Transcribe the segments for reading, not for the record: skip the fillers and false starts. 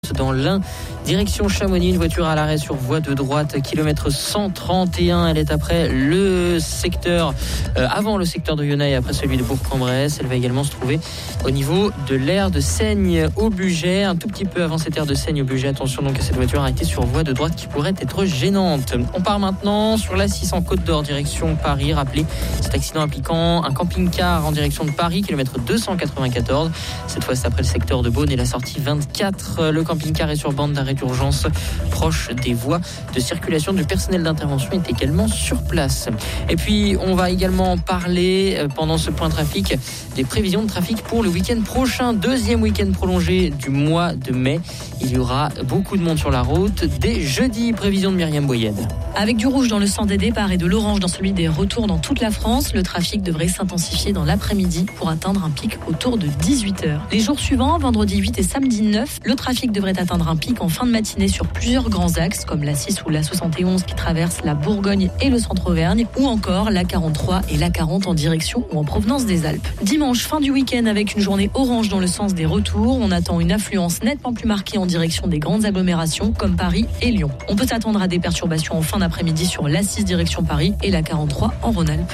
Dans l'Ain, direction Chamonix, une voiture à l'arrêt sur voie de droite, kilomètre 131. Elle est après le secteur, avant le secteur de Yonne et après celui de Bourg-en-Bresse. Elle va également se trouver au niveau de l'aire de Seigne-au-Bugey, un tout petit peu avant cette aire de Seigne-au-Bugey. Attention donc à cette voiture arrêtée sur voie de droite qui pourrait être gênante. On part maintenant sur la 600 Côte d'Or, direction Paris. Rappelez cet accident impliquant un camping-car en direction de Paris, kilomètre 294. Cette fois, c'est après le secteur de Beaune et la sortie 24. Le camping-car est sur bande d'arrêt d'urgence proche des voies de circulation. Du personnel d'intervention est également sur place. Et puis, on va également parler pendant ce point trafic des prévisions de trafic pour le week-end prochain. Deuxième week-end prolongé du mois de mai. Il y aura beaucoup de monde sur la route dès jeudi. Prévision de Myriam Boyed. Avec du rouge dans le sens des départs et de l'orange dans celui des retours dans toute la France, le trafic devrait s'intensifier dans l'après-midi pour atteindre un pic autour de 18h. Les jours suivants, vendredi 8 et samedi 9, le trafic devrait atteindre un pic en fin de matinée sur plusieurs grands axes comme la 6 ou la 71 qui traversent la Bourgogne et le centre-Auvergne, ou encore la 43 et la 40 en direction ou en provenance des Alpes. Dimanche, fin du week-end avec une journée orange dans le sens des retours, on attend une affluence nettement plus marquée en direction des grandes agglomérations comme Paris et Lyon. On peut s'attendre à des perturbations en fin d'après-midi sur la 6 direction Paris et la 43 en Rhône-Alpes.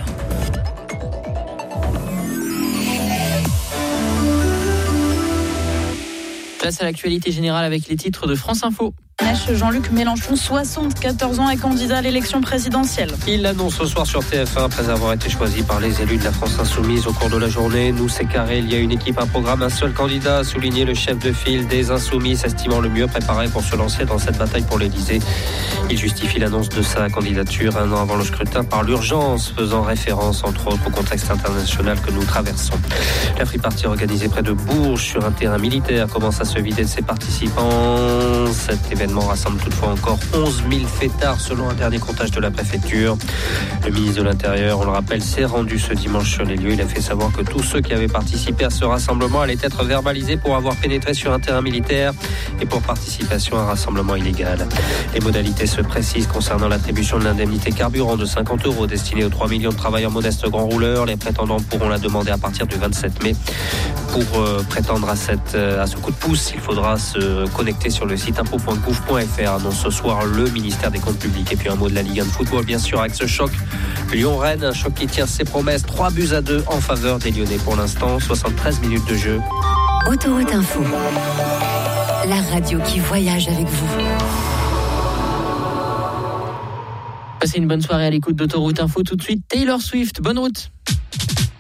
Place à l'actualité générale avec les titres de France Info. Jean-Luc Mélenchon, 74 ans, est candidat à l'élection présidentielle. Il l'annonce ce soir sur TF1 après avoir été choisi par les élus de la France Insoumise au cours de la journée. Nous, c'est carré, il y a une équipe, un programme, un seul candidat, a souligné le chef de file des Insoumis, s'estimant le mieux préparé pour se lancer dans cette bataille pour l'Élysée. Il justifie l'annonce de sa candidature un an avant le scrutin par l'urgence, faisant référence entre autres au contexte international que nous traversons. La Free Party organisée près de Bourges sur un terrain militaire commence à se vider de ses participants. Cet événement rassemble toutefois encore 11 000 fêtards selon un dernier comptage de la préfecture. Le ministre de l'Intérieur, on le rappelle, s'est rendu ce dimanche sur les lieux. Il a fait savoir que tous ceux qui avaient participé à ce rassemblement allaient être verbalisés pour avoir pénétré sur un terrain militaire et pour participation à un rassemblement illégal. Les modalités se précisent concernant l'attribution de l'indemnité carburant de 50 € destinée aux 3 millions de travailleurs modestes grands rouleurs. Les prétendants pourront la demander à partir du 27 mai. Pour prétendre à ce coup de pouce, il faudra se connecter sur le site impôt.gouv.fr, annonce ce soir le ministère des Comptes publics. Et puis un mot de la Ligue 1 de football, bien sûr, avec ce choc Lyon-Rennes, un choc qui tient ses promesses, 3-2 en faveur des Lyonnais pour l'instant, 73 minutes de jeu. Autoroute Info, la radio qui voyage avec vous. Passez une bonne soirée à l'écoute d'Autoroute Info. Tout de suite, Taylor Swift. Bonne route.